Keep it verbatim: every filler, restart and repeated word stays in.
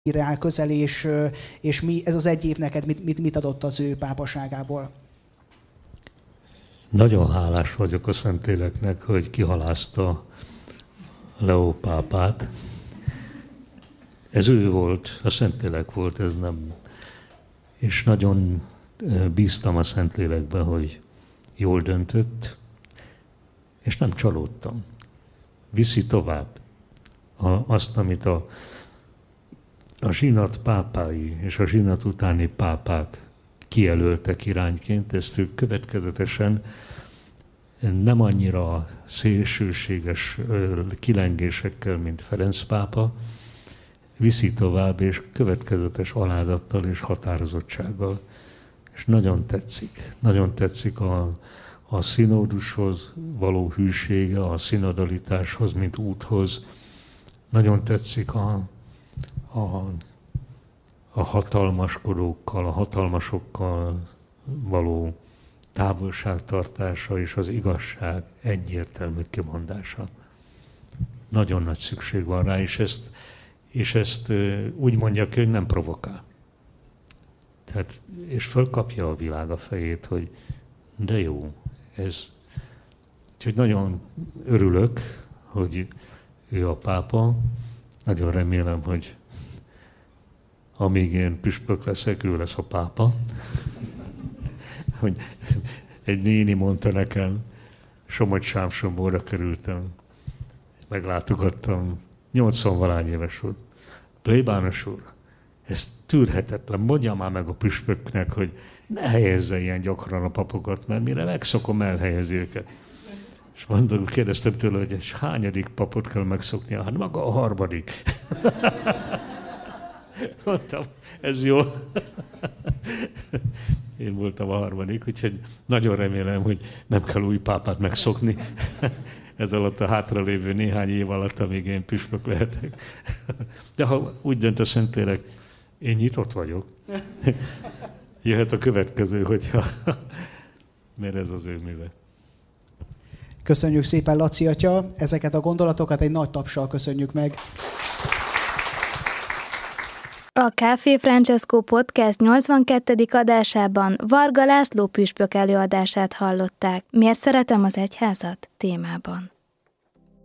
rá közel, és, és mi, ez az egy év neked mit, mit, mit adott az ő pápaságából? Nagyon hálás vagyok a Szentléleknek, hogy kihalázta Leó pápát. Ez ő volt, a Szentlélek volt, ez nem. És nagyon bíztam a Szentlélekbe, hogy jól döntött, és nem csalódtam. Viszi tovább a, azt, amit a, a zsinat pápái és a zsinat utáni pápák kijelöltek irányként, ezt ők következetesen nem annyira szélsőséges kilengésekkel, mint Ferenc pápa, viszi tovább, és következetes alázattal és határozottsággal. És nagyon tetszik, nagyon tetszik a, a színódushoz való hűsége, a színodalitáshoz, mint úthoz. Nagyon tetszik a, a, a hatalmaskodókkal, a hatalmasokkal való távolságtartása és az igazság egyértelmű kimondása. Nagyon nagy szükség van rá, és ezt, és ezt úgy mondja ki, hogy nem provokál. Tehát, és fölkapja a világ a fejét, hogy de jó, ez. Úgyhogy nagyon örülök, hogy ő a pápa. Nagyon remélem, hogy amíg én püspök leszek, ő lesz a pápa. Hogy egy néni mondta nekem, Somogy-Sámsonból kerültem, meglátogattam, nyolcvan-valány éves volt. Plébános úr, ez tűrhetetlen, mondja már meg a püspöknek, hogy ne helyezze ilyen gyakran a papokat, mert mire megszokom, elhelyezi őket. És mondom, kérdeztem tőle, hogy és hányadik papot kell megszoknia? Hát maga a harmadik. Mondtam, ez jó. Én voltam a harmadik, úgyhogy nagyon remélem, hogy nem kell új pápát megszokni ez alatt a hátralévő néhány év alatt, amíg én püspök lehetek. De ha úgy dönt a Szentlélek, én nyitott vagyok. Jöhet a következő, hogyha... mert ez az ő műve. Köszönjük szépen, Laci atya, ezeket a gondolatokat egy nagy tapssal köszönjük meg. A Café Francesco Podcast nyolcvankettedik adásában Varga László püspök előadását hallották. Miért szeretem az egyházat? Témában.